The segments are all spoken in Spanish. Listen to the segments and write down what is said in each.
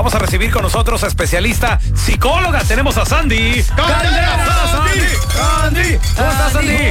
Vamos a recibir con nosotros a especialista psicóloga. Tenemos a Sandy. Sandy. ¿Cómo estás, Sandy?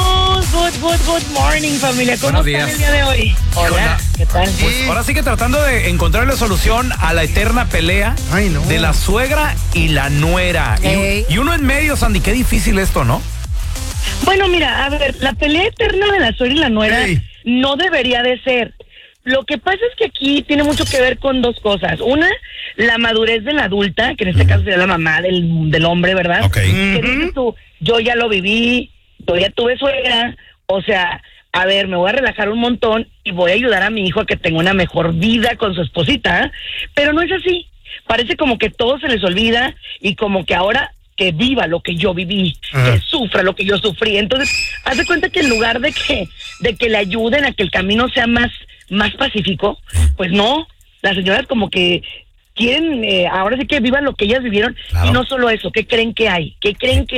Good morning, familia. ¿Cómo Buenos están días. el día de hoy? Hola, ¿qué tal? Pues ahora sí que tratando de encontrarle solución a la eterna pelea de la suegra y la nuera. Y uno en medio, Sandy, qué difícil esto, ¿no? Bueno, mira, a ver, la pelea eterna de la suegra y la nuera no debería de ser. Lo que pasa es que aquí tiene mucho que ver con dos cosas. Una, la madurez de la adulta, que en este caso sería la mamá del hombre, ¿verdad? Ok. Que dices tú, yo ya lo viví, yo ya tuve suegra, o sea, a ver, me voy a relajar un montón y voy a ayudar a mi hijo a que tenga una mejor vida con su esposita, ¿eh? Pero no es así. Parece como que todo se les olvida y como que ahora que viva lo que yo viví, que sufra lo que yo sufrí. Entonces, haz de cuenta que en lugar de que le ayuden a que el camino sea más pacífico, pues no, las señoras como que quieren, ahora sí que vivan lo que ellas vivieron. Claro. Y no solo eso, ¿qué creen que hay? ¿Qué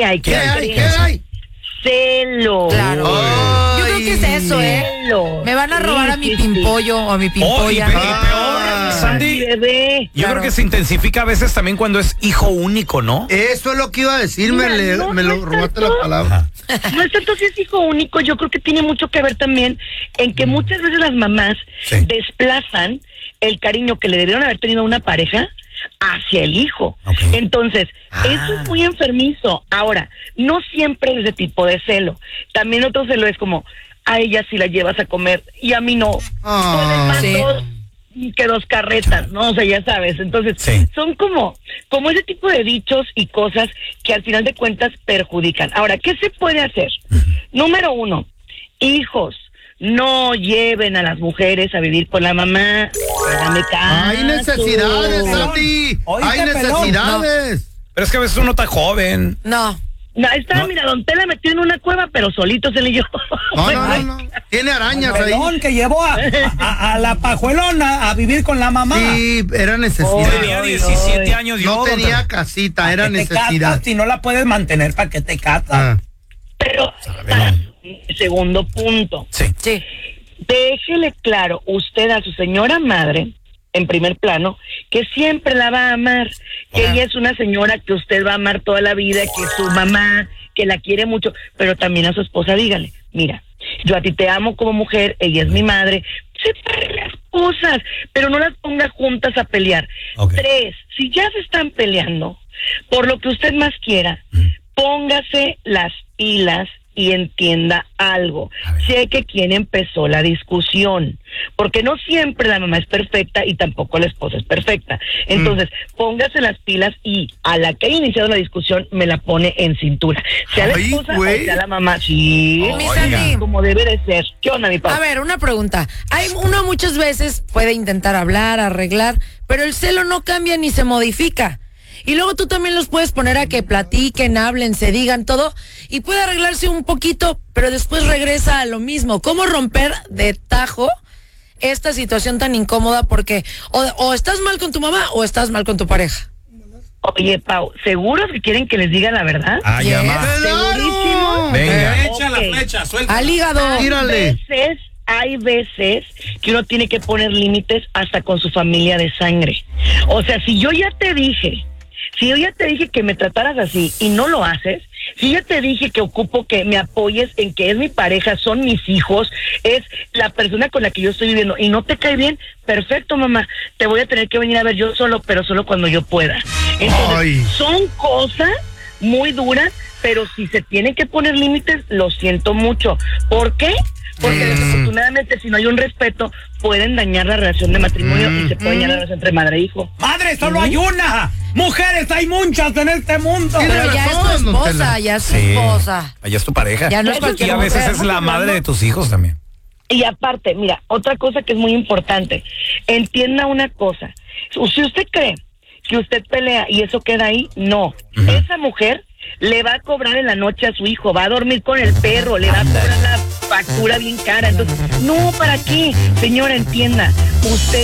hay? Celo. Claro. Yo creo que es eso, Celo. Me van a robar a mi pimpollo o a mi pimpolla. Y peor, Sandy, bebé. yo creo que se intensifica a veces también cuando es hijo único, ¿no? Eso es lo que iba a decir, Mira, me lo es robaste tanto. la palabra. No es tanto si es hijo único, yo creo que tiene mucho que ver también en que muchas veces las mamás desplazan el cariño que le debieron haber tenido a una pareja hacia el hijo. Entonces, eso es muy enfermizo. Ahora, no siempre es ese tipo de celo. También otro celo es como, a ella sí la llevas a comer y a mí no. Más dos que dos carretas, ¿no? O sea, ya sabes. Entonces, son como ese tipo de dichos y cosas que al final de cuentas perjudican. Ahora, ¿qué se puede hacer? Número 1, hijos, no lleven a las mujeres a vivir con la mamá. Hágame caso. Hay necesidades, Sandy. Hay necesidades. Pero es que a veces uno está joven. No, Mira, Don Tela metido en una cueva, pero solito se le yo. No. Tiene arañas ahí. Perdón, que llevó a la pajuelona a vivir con la mamá. Sí, era necesidad. Tenía 17 años yo. No tenía casita, era ¿Para qué te necesidad. casas? Si no la puedes mantener, ¿para qué te casas? Pero, segundo punto. sí. Déjele claro usted a su señora madre, en primer plano, que siempre la va a amar, que ella es una señora que usted va a amar toda la vida, que es su mamá, que la quiere mucho, pero también a su esposa dígale, mira, yo a ti te amo como mujer, ella es mi madre, separe las cosas, pero no las ponga juntas a pelear. 3, si ya se están peleando, por lo que usted más quiera, póngase las pilas y entienda algo. Sé que quien empezó la discusión, porque no siempre la mamá es perfecta y tampoco la esposa es perfecta. Entonces, póngase las pilas y a la que haya iniciado la discusión me la pone en cintura. Sea la esposa o sea la mamá. Sí, como debe de ser. ¿Qué onda, mi padre? A ver, una pregunta. Uno muchas veces puede intentar hablar, arreglar, pero el celo no cambia ni se modifica. Y luego tú también los puedes poner a que platiquen, hablen, se digan todo, y puede arreglarse un poquito, pero después regresa a lo mismo. ¿Cómo romper de tajo esta situación tan incómoda? Porque o estás mal con tu mamá o estás mal con tu pareja. Oye, Pau, ¿seguros que quieren que les diga la verdad? ¿Segurísimo? Venga. Echa la flecha, suelta. Al hígado. Hay veces que uno tiene que poner límites hasta con su familia de sangre. O sea, si yo ya te dije que me trataras así y no lo haces, si ya te dije que ocupo que me apoyes en que es mi pareja, son mis hijos, es la persona con la que yo estoy viviendo y no te cae bien, perfecto, mamá, te voy a tener que venir a ver yo solo, pero solo cuando yo pueda. Entonces, son cosas muy duras, pero si se tienen que poner límites, lo siento mucho. ¿Por qué? Porque desafortunadamente si no hay un respeto pueden dañar la relación de matrimonio y se puede dañar la relación entre madre e hijo. Madre, solo hay una. Mujeres hay muchas en este mundo. Pero ya es tu esposa, ya es tu esposa. Allá es tu pareja. Ya no es Y cualquier a veces mujer. es la madre de tus hijos también. Y aparte, mira, otra cosa que es muy importante, entienda una cosa, si usted cree que usted pelea y eso queda ahí, no, esa mujer le va a cobrar en la noche a su hijo, va a dormir con el perro, le va a cobrar la factura bien cara. Entonces, no, ¿para qué? Señora, entienda, usted